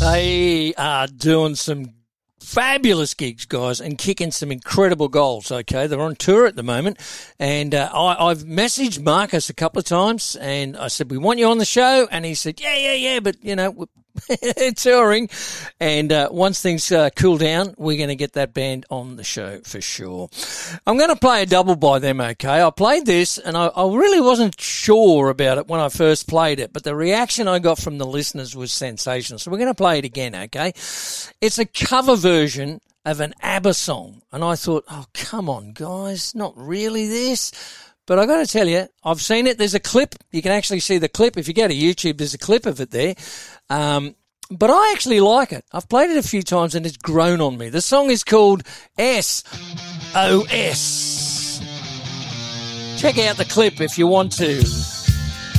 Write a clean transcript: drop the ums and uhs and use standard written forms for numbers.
They are doing some fabulous gigs, guys, and kicking some incredible goals, okay? They're on tour at the moment, and I've messaged Marcus a couple of times, and I said, we want you on the show, and he said, yeah, but, you know, we're touring, and once things cool down, we're going to get that band on the show for sure. I'm going to play a double by them, okay? I played this, and I really wasn't sure about it when I first played it, but the reaction I got from the listeners was sensational, so we're going to play it again, okay? It's a cover version of an ABBA song, and I thought, oh, come on, guys, not really this. But I got to tell you, I've seen it. There's a clip. You can actually see the clip. If you go to YouTube, there's a clip of it there. But I actually like it. I've played it a few times and it's grown on me. The song is called SOS. Check out the clip if you want to.